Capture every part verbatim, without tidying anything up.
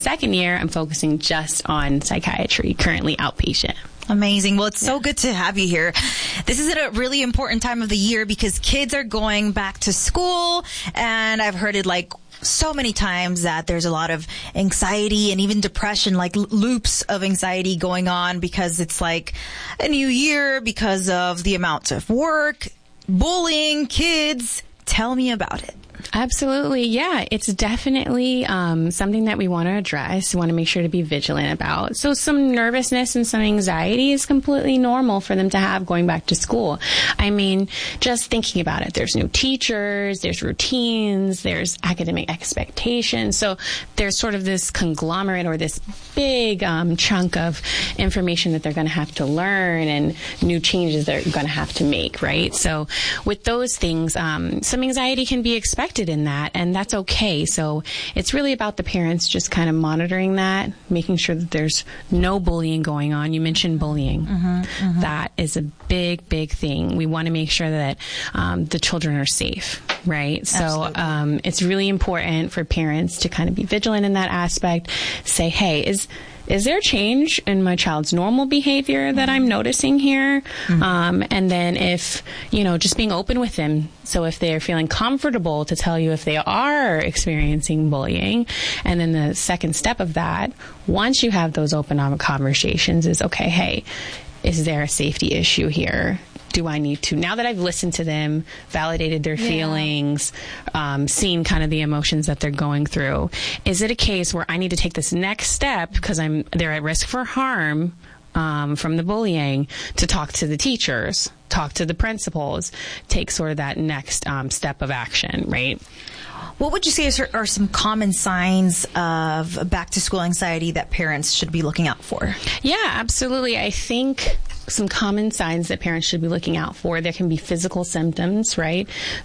second year, I'm focusing just on psychiatry, currently outpatient. Amazing. Well, it's so yeah. good to have you here. This is at a really important time of the year because kids are going back to school, and I've heard it like so many times that there's a lot of anxiety and even depression, like loops of anxiety going on because it's like a new year because of the amount of work, bullying, kids. Tell me about it. Absolutely. Yeah, it's definitely um, something that we want to address. We want to make sure to be vigilant about. So some nervousness and some anxiety is completely normal for them to have going back to school. I mean, just thinking about it, there's new teachers, there's routines, there's academic expectations. So there's sort of this conglomerate or this big um, chunk of information that they're going to have to learn and new changes they're going to have to make, right? So with those things, um, some anxiety can be expected in that, and that's okay. So it's really about the parents just kind of monitoring that, making sure that there's no bullying going on. You mentioned bullying. Mm-hmm, mm-hmm. That is a big, big thing. We want to make sure that um, the children are safe, right? So um, it's really important for parents to kind of be vigilant in that aspect. Say, hey, is Is there a change in my child's normal behavior that I'm noticing here? Mm-hmm. Um, and then if, you know, just being open with them. So if they're feeling comfortable to tell you if they are experiencing bullying. And then the second step of that, once you have those open conversations, is, okay, hey, is there a safety issue here? Do I need to, now that I've listened to them, validated their yeah. feelings, um, seen kind of the emotions that they're going through, is it a case where I need to take this next step because I'm they're at risk for harm um, from the bullying, to talk to the teachers, talk to the principals, take sort of that next um, step of action, right? What would you say are some common signs of back-to-school anxiety that parents should be looking out for? Yeah, absolutely. I think some common signs that parents should be looking out for, there can be physical symptoms, right?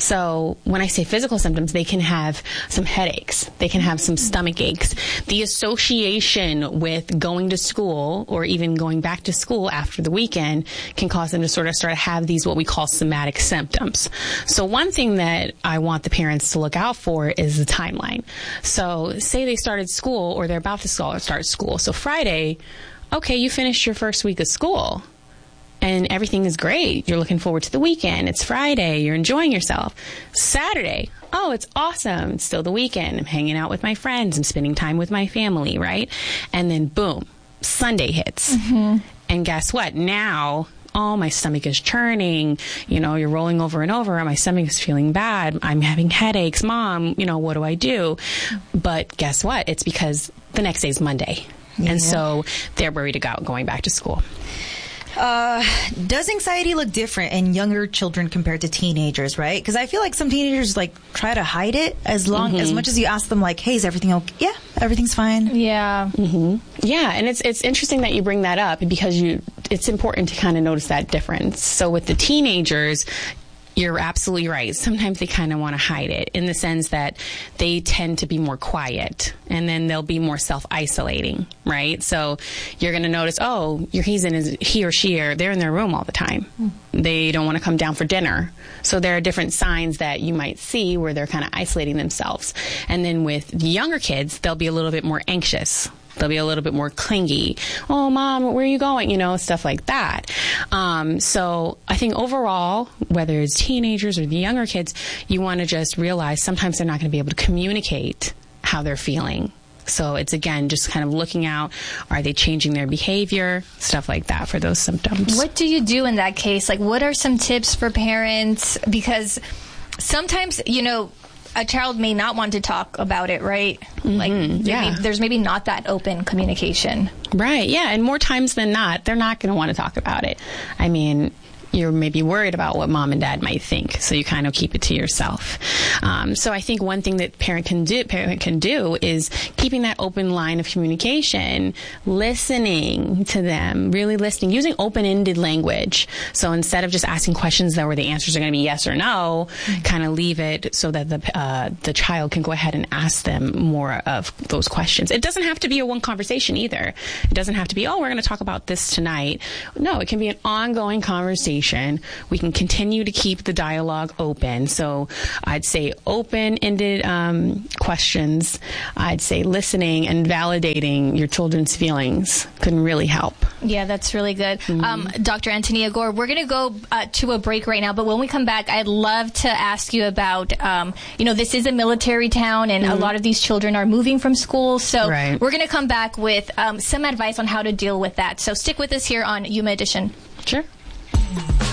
So when I say physical symptoms, they can have some headaches. They can have some stomach aches. The association with going to school or even going back to school after the weekend can cause them to sort of start to have these what we call somatic symptoms. So one thing that I want the parents to look out for is the timeline. So say they started school or they're about to start school. So Friday, okay, you finished your first week of school. And everything is great. You're looking forward to the weekend. It's Friday. You're enjoying yourself. Saturday. Oh, it's awesome. It's still the weekend. I'm hanging out with my friends. I'm spending time with my family, right? And then boom, Sunday hits. Mm-hmm. And guess what? Now, oh, my stomach is churning. You know, you're rolling over and over. My stomach is feeling bad. I'm having headaches. Mom, you know, what do I do? But guess what? It's because the next day is Monday. Yeah. And so they're worried about going back to school. Uh, does anxiety look different in younger children compared to teenagers, right? Because I feel like some teenagers like try to hide it as long mm-hmm. as much as you ask them, like, "Hey, is everything okay?" Yeah, everything's fine. Yeah, mm-hmm. yeah, and it's it's interesting that you bring that up because you it's important to kind of notice that difference. So with the teenagers, you're absolutely right. Sometimes they kind of want to hide it in the sense that they tend to be more quiet and then they'll be more self-isolating, right? So you're going to notice, oh, you're, he's in his, he or she, or they're in their room all the time. Mm. They don't want to come down for dinner. So there are different signs that you might see where they're kind of isolating themselves. And then with the younger kids, they'll be a little bit more anxious. They'll be a little bit more clingy. Oh, Mom, where are you going? You know, stuff like that. Um, so I think overall, whether it's teenagers or the younger kids, you want to just realize sometimes they're not going to be able to communicate how they're feeling. So it's, again, just kind of looking out. Are they changing their behavior? Stuff like that for those symptoms. What do you do in that case? Like, what are some tips for parents? Because sometimes, you know, a child may not want to talk about it, right? Mm-hmm, like, yeah. maybe, there's maybe not that open communication. Right, yeah. And more times than not, they're not going to want to talk about it. I mean, you're maybe worried about what mom and dad might think, so you kind of keep it to yourself. Um, so I think one thing that parent can do, parent can do is keeping that open line of communication, listening to them, really listening, using open-ended language. So instead of just asking questions that where the answers are going to be yes or no, mm-hmm. kind of leave it so that the uh, the child can go ahead and ask them more of those questions. It doesn't have to be a one conversation either. It doesn't have to be, oh, we're going to talk about this tonight. No, it can be an ongoing conversation communication. We can continue to keep the dialogue open. So I'd say open-ended um, questions. I'd say listening and validating your children's feelings can really help. Yeah, that's really good. Mm-hmm. Um, Doctor Antonia Gore, we're going to go uh, to a break right now, but when we come back, I'd love to ask you about, um, you know, this is a military town, and mm-hmm. a lot of these children are moving from school, so right. we're going to come back with um, some advice on how to deal with that. So stick with us here on Yuma Edition. Sure.